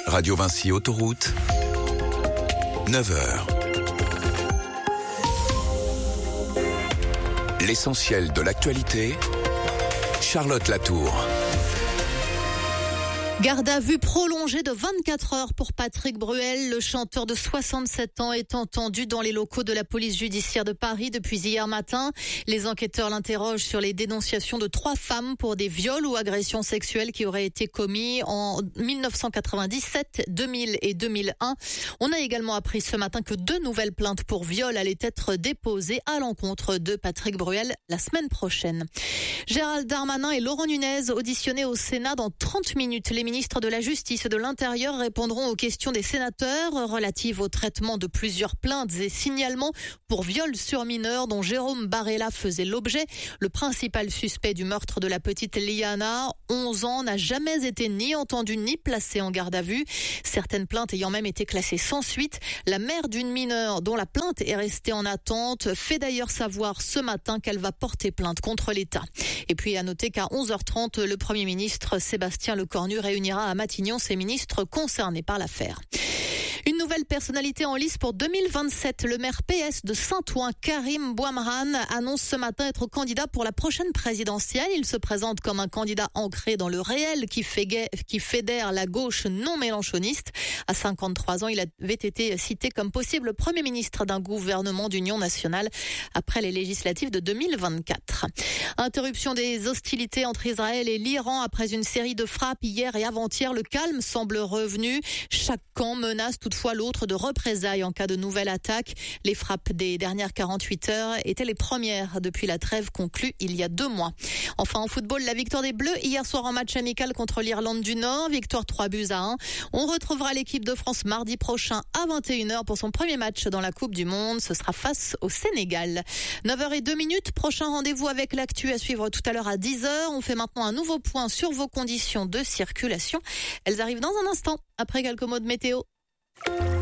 Radio Vinci Autoroute, 9h. L'essentiel de l'actualité, Charlotte Latour. Garde à vue prolongée de 24 heures pour Patrick Bruel. Le chanteur de 67 ans est entendu dans les locaux de la police judiciaire de Paris depuis hier matin. Les enquêteurs l'interrogent sur les dénonciations de 3 femmes pour des viols ou agressions sexuelles qui auraient été commis en 1997, 2000 et 2001. On a également appris ce matin que 2 nouvelles plaintes pour viol allaient être déposées à l'encontre de Patrick Bruel la semaine prochaine. Gérald Darmanin et Laurent Nunez auditionnés au Sénat dans 30 minutes. Les ministres de la Justice et de l'Intérieur répondront aux questions des sénateurs relatives au traitement de plusieurs plaintes et signalements pour viol sur mineurs dont Jérôme Barella faisait l'objet. Le principal suspect du meurtre de la petite Liana, 11 ans, n'a jamais été ni entendu ni placé en garde à vue. Certaines plaintes ayant même été classées sans suite. La mère d'une mineure dont la plainte est restée en attente fait d'ailleurs savoir ce matin qu'elle va porter plainte contre l'État. Et puis à noter qu'à 11h30, le Premier ministre Sébastien Lecornu réunira à Matignon ses ministres concernés par l'affaire. Une nouvelle personnalité en lice pour 2027. Le maire PS de Saint-Ouen, Karim Bouamrane, annonce ce matin être candidat pour la prochaine présidentielle. Il se présente comme un candidat ancré dans le réel qui fédère la gauche non mélenchoniste. À 53 ans, il avait été cité comme possible Premier ministre d'un gouvernement d'union nationale après les législatives de 2024. Interruption des hostilités entre Israël et l'Iran après une série de frappes hier et avant-hier. Le calme semble revenu. Chaque camp menace toutefois l'autre de représailles en cas de nouvelle attaque. Les frappes des dernières 48 heures étaient les premières depuis la trêve conclue il y a 2 mois. Enfin, en football, la victoire des Bleus hier soir en match amical contre l'Irlande du Nord. Victoire 3-1. On retrouvera l'équipe de France mardi prochain à 21h pour son premier match dans la Coupe du Monde. Ce sera face au Sénégal. 9h02. Prochain rendez-vous avec l'actu à suivre tout à l'heure à 10h. On fait maintenant un nouveau point sur vos conditions de circulation. Elles arrivent dans un instant, après quelques mots de météo.